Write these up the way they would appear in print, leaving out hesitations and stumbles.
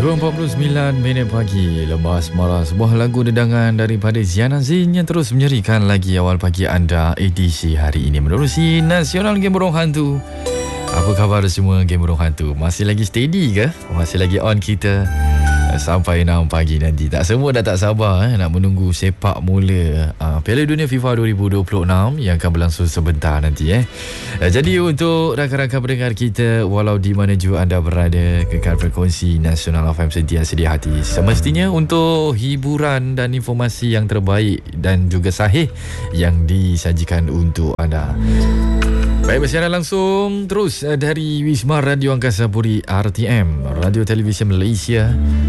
2:49 pagi. Lemas Marah, sebuah lagu dedangan daripada Ziana Zain yang terus menyerikan lagi awal pagi anda edisi hari ini menerusi Nasional Game Burung Hantu. Apa khabar semua Game Burung Hantu? Masih lagi steady ke? Masih lagi on kita sampai 6 pagi nanti. Tak semua dah tak sabar nak menunggu sepak mula Piala Dunia FIFA 2026 yang akan berlangsung sebentar nanti. Jadi untuk rakan-rakan pendengar kita, walau di mana juga anda berada, kekal frekuensi Nasional FM sentiasa di hati. Semestinya untuk hiburan dan informasi yang terbaik dan juga sahih yang disajikan untuk anda. Baik, bersiaran langsung terus dari Wisma Radio Angkasa Puri RTM, Radio Televisyen Malaysia.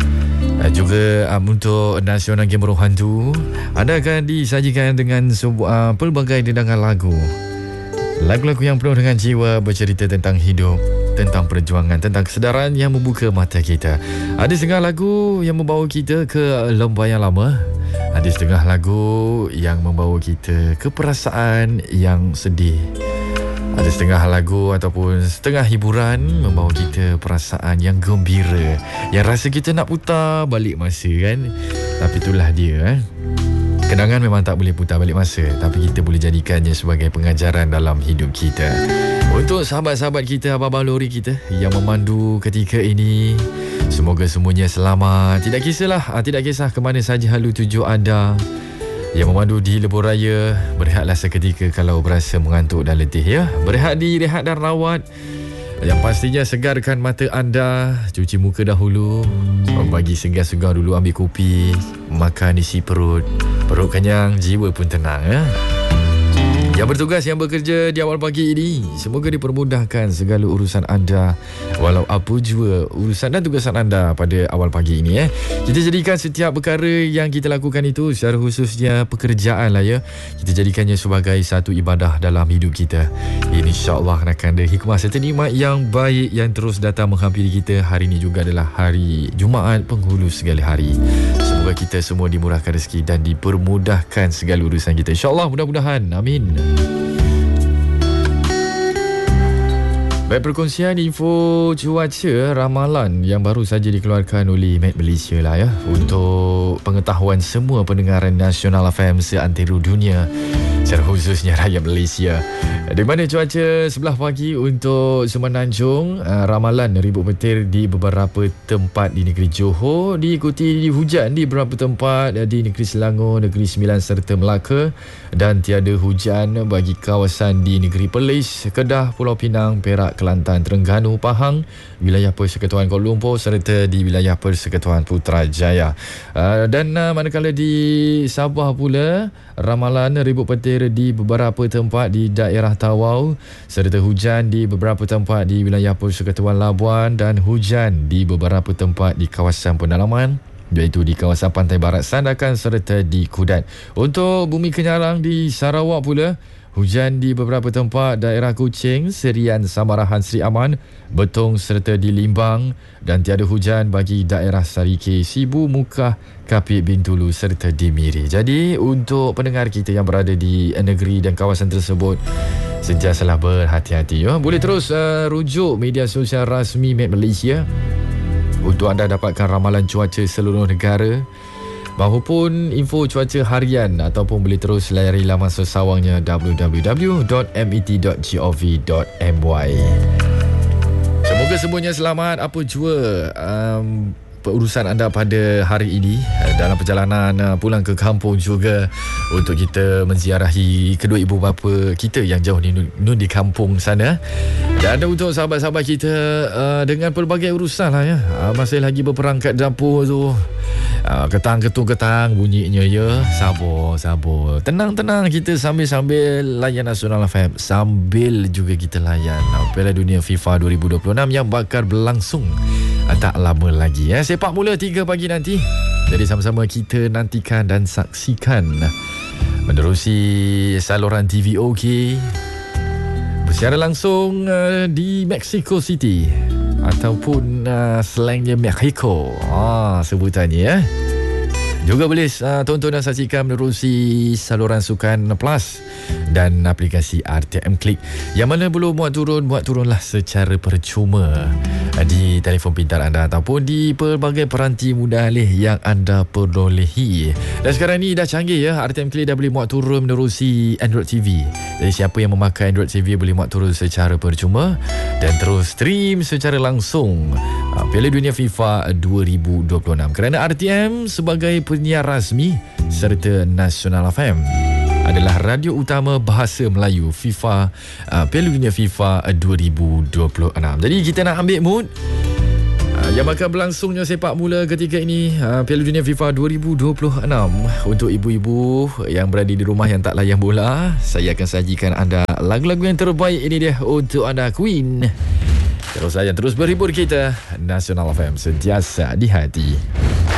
Juga untuk Nasional Game Burung Hantu, anda akan disajikan dengan sebuah pelbagai dedangan lagu. Lagu-lagu yang penuh dengan jiwa, bercerita tentang hidup, tentang perjuangan, tentang kesedaran yang membuka mata kita. Ada setengah lagu yang membawa kita ke lembah yang lama. Ada setengah lagu yang membawa kita ke perasaan yang sedih. Ada setengah lagu ataupun setengah hiburan membawa kita perasaan yang gembira, yang rasa kita nak putar balik masa kan. Tapi itulah dia kenangan memang tak boleh putar balik masa, tapi kita boleh jadikannya sebagai pengajaran dalam hidup kita. Untuk sahabat-sahabat kita, abang-abang lori kita yang memandu ketika ini, semoga semuanya selamat. Tidak kisah ke mana saja halu tuju anda. Yang memandu di lebuh raya, berehatlah seketika kalau berasa mengantuk dan letih ya. Berehat dan rawat. Yang pastinya segarkan mata anda, cuci muka dahulu, bagi segar-segar dulu, ambil kopi, makan isi perut. Perut kenyang, jiwa pun tenang ya. Yang bertugas, yang bekerja di awal pagi ini, semoga dipermudahkan segala urusan anda, walau apa jua urusan dan tugasan anda pada awal pagi ini. Kita jadikan setiap perkara yang kita lakukan itu, secara khususnya pekerjaan lah ya, kita jadikannya sebagai satu ibadah dalam hidup kita. InsyaAllah akan ada hikmah serta nikmat yang baik yang terus datang menghampiri kita. Hari ini juga adalah hari Jumaat, penghulu segala hari. Semoga kita semua dimurahkan rezeki dan dipermudahkan segala urusan kita, InsyaAllah, mudah-mudahan, amin. Baik, perkongsian info cuaca ramalan yang baru saja dikeluarkan oleh Met Malaysia lah ya, untuk pengetahuan semua pendengaran Nasional FM seantero dunia, secara khususnya rakyat Malaysia. Di mana cuaca sebelah pagi untuk Semenanjung, ramalan ribut petir di beberapa tempat di negeri Johor, diikuti hujan di beberapa tempat di negeri Selangor, negeri Sembilan serta Melaka, dan tiada hujan bagi kawasan di negeri Perlis, Kedah, Pulau Pinang, Perak, Kelantan, Terengganu, Pahang, wilayah Persekutuan Kuala Lumpur serta di wilayah Persekutuan Putrajaya. Dan manakala di Sabah pula, ramalan ribut petir di beberapa tempat di daerah Tawau serta hujan di beberapa tempat di wilayah Persekutuan Labuan dan hujan di beberapa tempat di kawasan pedalaman, iaitu di kawasan Pantai Barat Sandakan serta di Kudat. Untuk Bumi Kenyarang di Sarawak pula, hujan di beberapa tempat daerah Kuching, Serian, Samarahan, Seri Aman, Betong serta di Limbang, dan tiada hujan bagi daerah Sarike, Sibu, Mukah, Kapit, Bintulu serta di Miri. Jadi untuk pendengar kita yang berada di negeri dan kawasan tersebut, sentiasalah berhati-hati ya. Boleh terus rujuk media sosial rasmi Met Malaysia untuk anda dapatkan ramalan cuaca seluruh negara, maupun info cuaca harian, ataupun boleh terus layari laman sesawangnya www.met.gov.my. Semoga semuanya selamat apa jua urusan anda pada hari ini, dalam perjalanan pulang ke kampung juga, untuk kita menziarahi kedua ibu bapa kita yang jauh di kampung sana. Dan untuk sahabat-sahabat kita dengan pelbagai urusan lah ya, masih lagi berperangkat dapur tu, ketang-ketang bunyinya ya. Sabar, tenang kita sambil layan Nasional FM, sambil juga kita layan Piala Dunia FIFA 2026 yang bakal berlangsung tak lama lagi ya. Sepak mula 3 pagi nanti. Jadi sama-sama kita nantikan dan saksikan menerusi saluran TV OK, bersiaran langsung di Mexico City, ataupun slangnya Mexico sebutannya ya. Juga boleh tonton dan saksikan menerusi saluran Sukan Plus dan aplikasi RTM Klik, yang mana belum muat turunlah secara percuma di telefon pintar anda ataupun di pelbagai peranti mudah alih yang anda perolehi. Dan sekarang ni dah canggih ya, RTM Klik dah boleh muat turun menerusi Android TV. Jadi siapa yang memakai Android TV boleh muat turun secara percuma dan terus stream secara langsung Piala Dunia FIFA 2026, kerana RTM sebagai penyiar rasmi serta Nasional FM adalah radio utama bahasa Melayu FIFA Piala Dunia FIFA 2026. Jadi kita nak ambil mood yang bakal berlangsungnya sepak mula ketika ini Piala Dunia FIFA 2026. Untuk ibu-ibu yang berada di rumah yang tak layan bola, saya akan sajikan anda lagu-lagu yang terbaik. Ini dia untuk anda, Queen. Terus berhibur kita, Nasional FM sentiasa di hati.